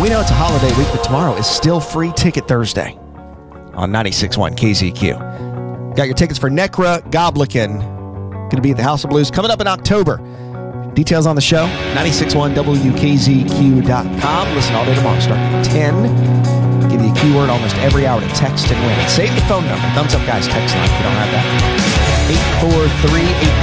we know it's a holiday week, but tomorrow is still Free Ticket Thursday on 96.1 KZQ. Got your tickets for Necra Goblikin. Going to be at the House of Blues coming up in October. Details on the show, 961WKZQ.com. Listen all day tomorrow, starting at 10. Give you a keyword almost every hour to text and win. Save the phone number. Thumbs up, guys. Text line if you don't have that. 843-843.